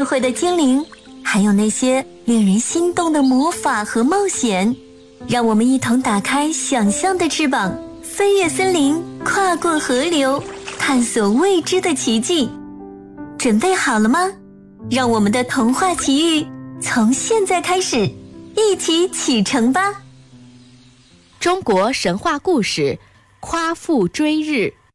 慧的精灵，还有那些令人心动的魔法和冒险。让我们一同打开想象的翅膀，飞越森林，跨过河流，探索未知的奇迹。准备好了吗？让我们的童话奇遇从现在开始，一起启程吧！ 中国神话故事《夸父追日》。